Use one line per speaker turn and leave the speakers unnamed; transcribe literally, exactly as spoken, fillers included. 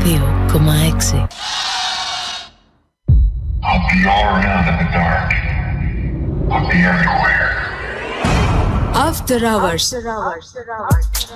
δύο κόμμα έξι.
I'll be all around in the dark. I'll be everywhere.
After Hours. After hours.